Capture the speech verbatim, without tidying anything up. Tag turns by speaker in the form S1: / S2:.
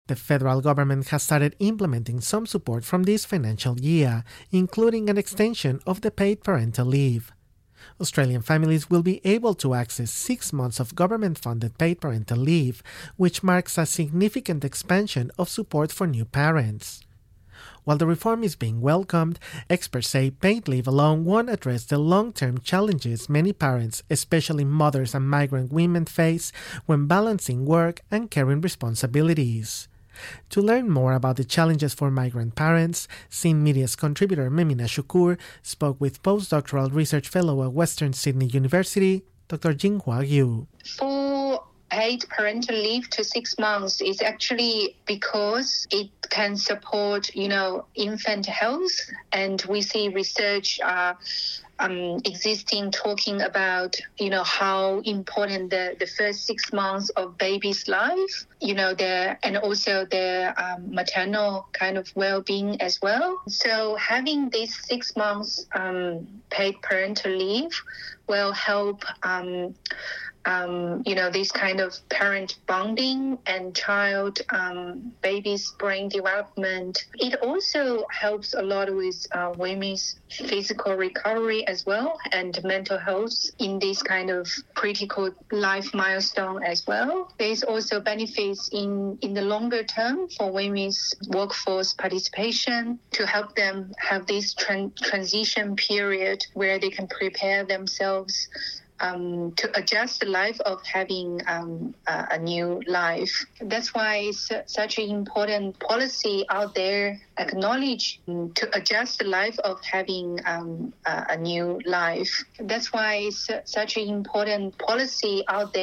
S1: The federal government has started implementing some support from this financial year, including an extension of the paid parental leave. Australian families will be able to access six months of government-funded paid parental leave, which marks a significant expansion of support for new parents. While the reform is being welcomed, experts say paid leave alone won't address the long-term challenges many parents, especially mothers and migrant women, face when balancing work and caring responsibilities. To learn more about the challenges for migrant parents, Seen Media's contributor Memina Shukur spoke with postdoctoral research fellow at Western Sydney University, Doctor Jinghua Yu.
S2: For paid parental leave to six months is actually because it can support, you know, infant health, and we see research uh, um, existing talking about, you know, how important the, the first six months of baby's life, you know, their and also their um, maternal kind of well-being as well. So having these six months um, paid parental leave will help um, Um, you know, this kind of parent bonding and child, um, baby's brain development. It also helps a lot with uh, women's physical recovery as well and mental health in this kind of critical life milestone as well. There's also benefits in, in the longer term for women's workforce participation to help them have this tran- transition period where they can prepare themselves Um, to adjust the life of having um, a, a new life. That's why it's such an important policy out there acknowledge um, to adjust the life of having um, a, a new life. That's why it's such an important policy out there